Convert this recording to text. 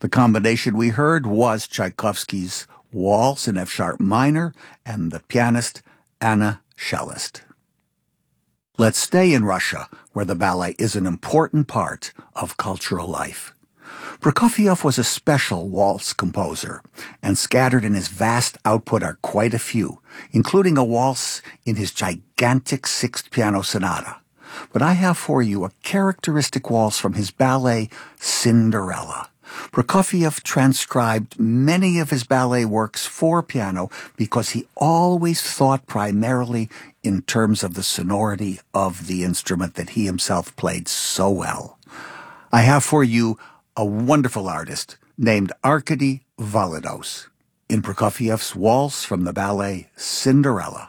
The combination we heard was Tchaikovsky's Waltz in F-sharp minor and the pianist Anna Cellist. Let's stay in Russia, where the ballet is an important part of cultural life. Prokofiev was a special waltz composer, and scattered in his vast output are quite a few, including a waltz in his gigantic sixth piano sonata. But I have for you a characteristic waltz from his ballet Cinderella. Prokofiev transcribed many of his ballet works for piano because he always thought primarily in terms of the sonority of the instrument that he himself played so well. I have for you a wonderful artist named Arkady Volodos in Prokofiev's waltz from the ballet Cinderella.